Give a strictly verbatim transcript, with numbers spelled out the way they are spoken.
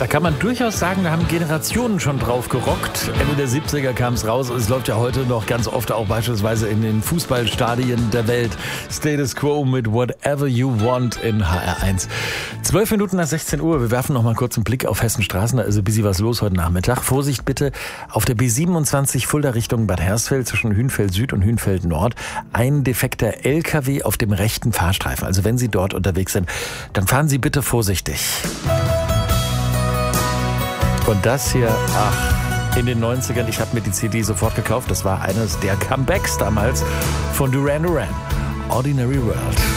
Da kann man durchaus sagen, da haben Generationen schon drauf gerockt. Ende der siebziger kam es raus und es läuft ja heute noch ganz oft auch beispielsweise in den Fußballstadien der Welt. Status Quo mit Whatever You Want in H R eins. Zwölf Minuten nach sechzehn Uhr. Wir werfen noch mal kurz einen Blick auf Hessenstraßen. Da ist ein bisschen was los heute Nachmittag. Vorsicht bitte auf der B siebenundzwanzig Fulda Richtung Bad Hersfeld zwischen Hünfeld Süd und Hünfeld Nord. Ein defekter L K W auf dem rechten Fahrstreifen. Also wenn Sie dort unterwegs sind, dann fahren Sie bitte vorsichtig. Und das hier, ach, in den neunzigern, ich habe mir die C D sofort gekauft. Das war eines der Comebacks damals von Duran Duran. Ordinary World.